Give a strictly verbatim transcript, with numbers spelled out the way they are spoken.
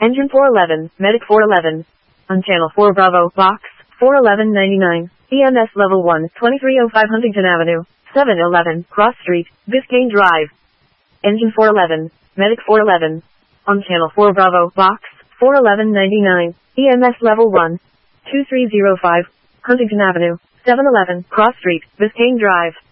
Engine four eleven, Medic four eleven. On Channel four Bravo, Box, four eleven ninety-nine. E M S Level one, twenty-three oh five Huntington Avenue, seven eleven, Cross Street, Biscayne Drive. Engine four eleven, Medic four eleven. On Channel four Bravo, Box, four eleven ninety-nine. E M S Level one, two three oh five, Huntington Avenue, seven eleven, Cross Street, Biscayne Drive.